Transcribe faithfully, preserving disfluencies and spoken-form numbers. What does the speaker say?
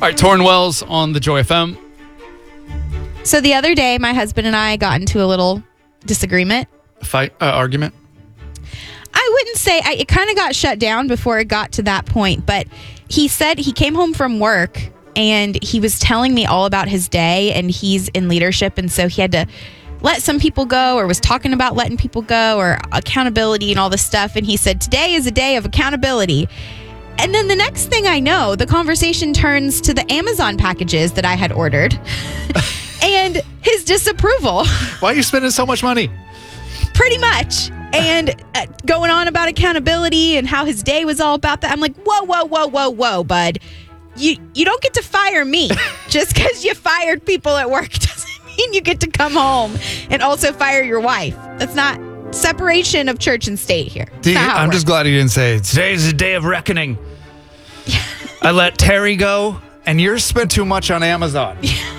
right, Torrin Wells on the Joy F M. So the other day, my husband and I got into a little disagreement. Fight, uh, argument? I wouldn't say, I, it kind of got shut down before it got to that point, but he said he came home from work and he was telling me all about his day, and he's in leadership, and so he had to let some people go, or was talking about letting people go, or accountability and all this stuff. And he said, today is a day of accountability. And then the next thing I know, the conversation turns to the Amazon packages that I had ordered and his disapproval. Why are you spending so much money? Pretty much. And uh, going on about accountability and how his day was all about that. I'm like, whoa, whoa, whoa, whoa, whoa, bud. You, you don't get to fire me. Just because you fired people at work doesn't mean you get to come home and also fire your wife. That's not separation of church and state here. You, I'm just glad he didn't say, today's a day of reckoning. I let Terry go, and you're spent too much on Amazon.